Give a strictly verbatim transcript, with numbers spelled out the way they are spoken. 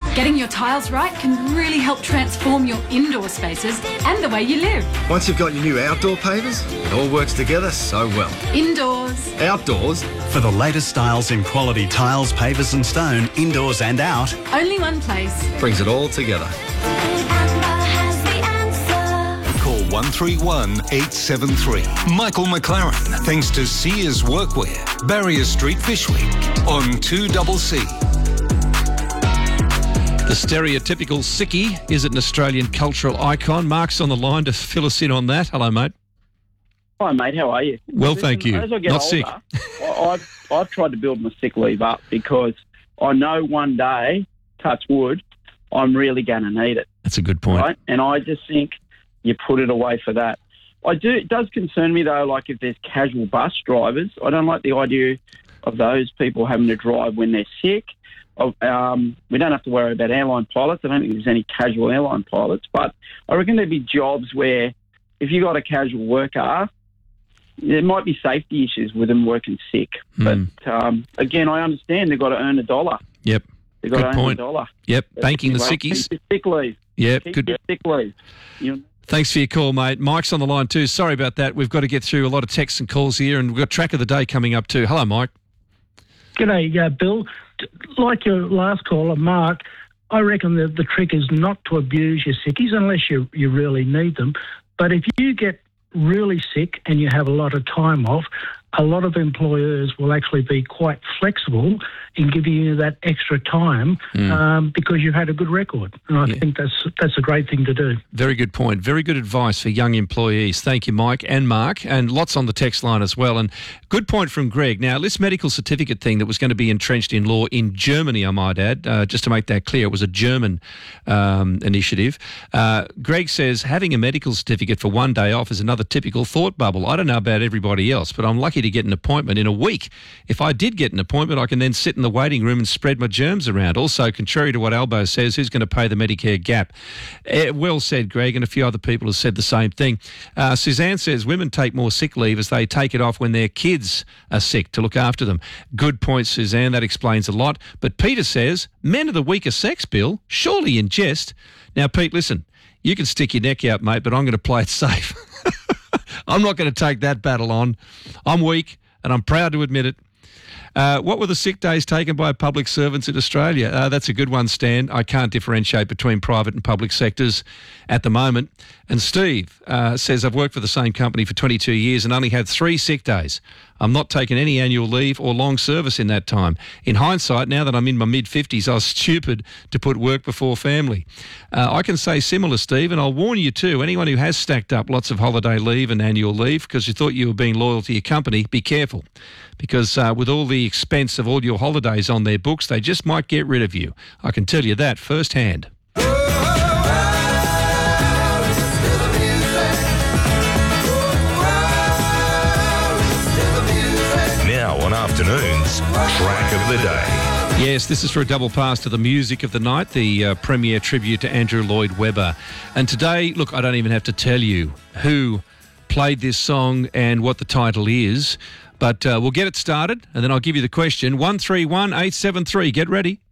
Getting your tiles right can really help transform your indoor spaces and the way you live. Once you've got your new outdoor pavers, it all works together so well. Indoors. Outdoors. For the latest styles in quality tiles, pavers and stone, indoors and out. Only one place. Brings it all together. Call one three one, eight seven three. Michael McLaren, thanks to Sears Workwear, Barrier Street, Fishwick, on two C C. The stereotypical sickie, is it an Australian cultural icon? Mark's on the line to fill us in on that. Hello, mate. Hi, mate. How are you? Well, Listen, thank you. As I get Not older, sick. I- I've, I've tried to build my sick leave up because I know one day, touch wood, I'm really going to need it. That's a good point. Right? And I just think you put it away for that. I do. It does concern me, though, like if there's casual bus drivers. I don't like the idea of those people having to drive when they're sick. Um, we don't have to worry about airline pilots. I don't think there's any casual airline pilots. But I reckon there'd be jobs where if you got a casual worker, there might be safety issues with them working sick. Mm. But, um, again, I understand they've got to earn a dollar. Yep. They've got Good to earn point. a dollar. Yep. That's Banking the well, sickies. Keep your sick leave. Yep. Keep Good. your sick leave. You know? Thanks for your call, mate. Mike's on the line too. Sorry about that. We've got to get through a lot of texts and calls here, and we've got track of the day coming up too. Hello, Mike. G'day, uh, Bill. Like your last caller, Mark, I reckon that the trick is not to abuse your sickies unless you, you really need them. But if you get really sick and you have a lot of time off, a lot of employers will actually be quite flexible in giving you that extra time Mm. um, because you've had a good record. And I Yeah. think that's that's a great thing to do. Very good point. Very good advice for young employees. Thank you, Mike and Mark, and lots on the text line as well. And good point from Greg. Now, this medical certificate thing that was going to be entrenched in law in Germany, I might add, uh, just to make that clear, it was a German um, initiative. Uh, Greg says having a medical certificate for one day off is another typical thought bubble. I don't know about everybody else, but I'm lucky to get an appointment in a week. If I did get an appointment, I can then sit in the waiting room and spread my germs around. Also, contrary to what Albo says, who's going to pay the Medicare gap? Eh, well said, Greg, and a few other people have said the same thing. Uh, Suzanne says women take more sick leave as they take it off when their kids are sick to look after them. Good point, Suzanne. That explains a lot. But Peter says men are the weaker sex, Bill. Surely in jest. Now, Pete, listen, you can stick your neck out, mate, but I'm going to play it safe. I'm not going to take that battle on. I'm weak, and I'm proud to admit it. Uh, what were the sick days taken by public servants in Australia? Uh, that's a good one, Stan. I can't differentiate between private and public sectors at the moment. And Steve uh, says, I've worked for the same company for twenty-two years and only had three sick days. I'm not taking any annual leave or long service in that time. In hindsight, now that I'm in my mid-fifties, I was stupid to put work before family. Uh, I can say similar, Steve, and I'll warn you too, anyone who has stacked up lots of holiday leave and annual leave because you thought you were being loyal to your company, be careful. Because uh, with all the expense of all your holidays on their books, they just might get rid of you. I can tell you that firsthand. Now on afternoons, track of the day. Yes, this is for a double pass to the music of the night, the uh, premiere tribute to Andrew Lloyd Webber. And today, look, I don't even have to tell you who played this song and what the title is, but uh, we'll get it started and then I'll give you the question. one three one eight seven three. Get ready.